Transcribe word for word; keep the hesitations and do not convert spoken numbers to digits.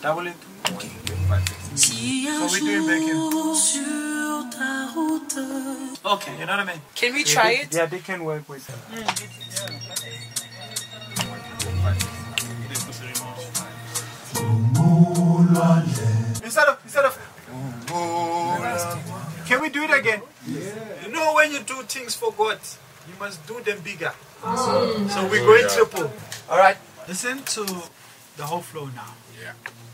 Double it. So we're doing bacon. Okay, you know what I mean? Can we try it? Yeah, they can work with that. Instead of, instead of, can we do it again? Yeah. You know when you do things for God, you must do them bigger. Mm. So we're going triple. All right. Listen to the whole flow now. Yeah.